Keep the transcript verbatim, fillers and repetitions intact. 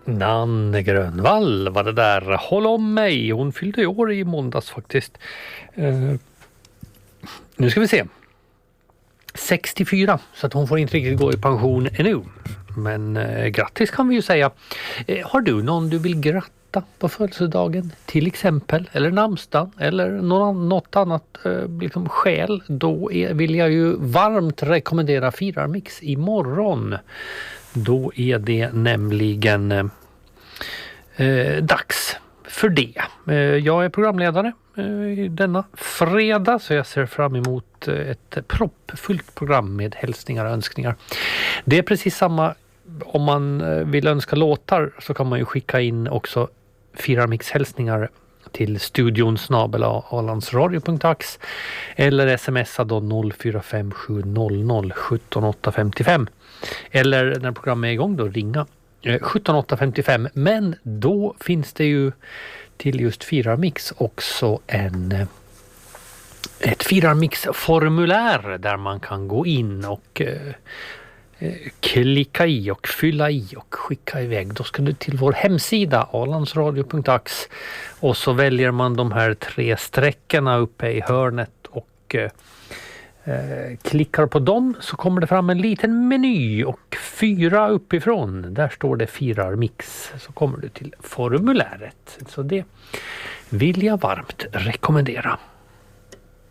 Nanne Grönvall var det där. Håll om mig. Hon fyllde år i måndags faktiskt. Uh, nu ska vi se. sextiofyra, så att hon får inte riktigt gå i pension ännu. Men uh, grattis kan vi ju säga. Uh, har du någon du vill gratta på födelsedagen till exempel, eller namnsdagen eller någon, något annat uh, liksom skäl, då är, vill jag ju varmt rekommendera Firarmix imorgon. Då är det nämligen eh, dags för det. Eh, jag är programledare eh, denna fredag, så jag ser fram emot ett proppfullt program med hälsningar och önskningar. Det är precis samma, om man vill önska låtar så kan man ju skicka in också Firarmix hälsningar till studion snabel alandsradio punkt ax eller smsa då noll fyra fem sju noll noll sjutton åtta femtiofem. Eller när programmet är igång då ringa eh, sjutton åtta femtiofem. Men då finns det ju till just Firarmix också en, ett Firarmix-formulär där man kan gå in och eh, klicka i och fylla i och skicka iväg. Då ska du till vår hemsida alandsradio punkt ax och så väljer man de här tre sträckorna uppe i hörnet och eh, klickar på dem, så kommer det fram en liten meny och fyra uppifrån, där står det Firarmix, så kommer du till formuläret. Så det vill jag varmt rekommendera.